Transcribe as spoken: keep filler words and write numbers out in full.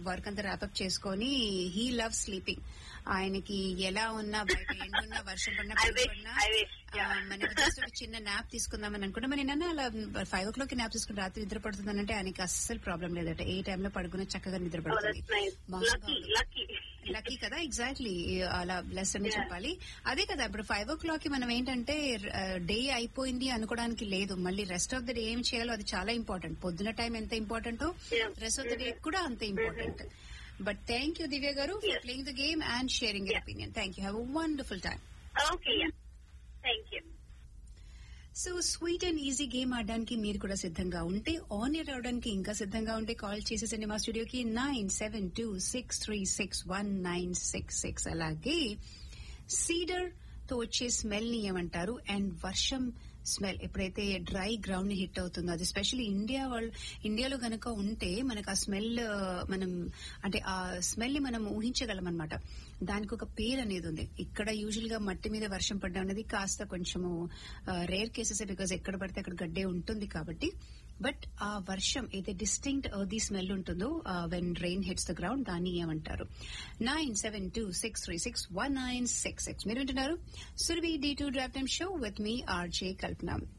Work అంతా wrap up చేసుకొని he love sleeping. ఆయనకి ఎలా ఉన్నా బయట ఎండున్నా వర్షం పడినా పడినా మనకి జస్ట్ ఒక చిన్న నాప్ తీసుకుందామని అనుకుంటే మరి నేను అలా ఫైవ్ ఓ క్లాక్ నాప్ తీసుకుని రాత్రి నిద్ర పడుతుందంటే ఆయనకి అస్సలు ప్రాబ్లం లేదట. ఏ టైంలో పడుకున్నా చక్కగా నిద్ర పడుతుంది. లక్కీ కదా, ఎగ్జాక్ట్లీ అలా బ్లెస్ అని చెప్పాలి. అదే కదా ఇప్పుడు ఫైవ్ ఓ క్లాక్ కి మనం ఏంటంటే డే అయిపోయింది అనుకోవడానికి లేదు. మళ్ళీ రెస్ట్ ఆఫ్ ద డే ఏం చేయాలో అది చాలా ఇంపార్టెంట్. పొద్దున టైం ఎంత ఇంపార్టెంటో రెస్ట్ ఆఫ్ ద డే కూడా అంతే ఇంపార్టెంట్. బట్ థ్యాంక్ యూ దివ్య గారు for playing the game and sharing your opinion. Thank you. Have a wonderful time. Okay, thank you. So sweet and easy game ఆడడానికి మీరు కూడా సిద్ధంగా ఉంటే, ఆన్ ఎయిర్ అవడానికి ఇంకా సిద్ధంగా ఉంటే కాల్ చేసేసండి మా స్టూడియోకి nine seven two six three six one nine six six. అలాగే సీడర్ తో వచ్చే స్మెల్ ని ఏమంటారు, అండ్ వర్షం స్మెల్ ఎప్పుడైతే డ్రై గ్రౌండ్ ని హిట్ అవుతుందో అది స్పెషల్లీ ఇండియా వాళ్ళు ఇండియాలో గనక ఉంటే మనకు ఆ స్మెల్ మనం అంటే ఆ స్మెల్ ని మనం ఊహించగలం అనమాట. దానికి ఒక పేరు అనేది ఉంది. ఇక్కడ యూజువల్ గా మట్టి మీద వర్షం పడడం అనేది కాస్త కొంచెము రేర్ కేసెస్, బికాజ్ ఎక్కడ పడితే అక్కడ గడ్డే ఉంటుంది కాబట్టి. బట్ ఆ వర్షం ఏదైతే డిస్టింక్ట్ ఎర్తీ స్మెల్ ఉంటుందో when rain hits the ground, దాన్ని ఏమంటారు? Nine seven two six three six one nine six six. మీరు వింటున్నారు Surabhi D two drive time show with me RJ Kalpana.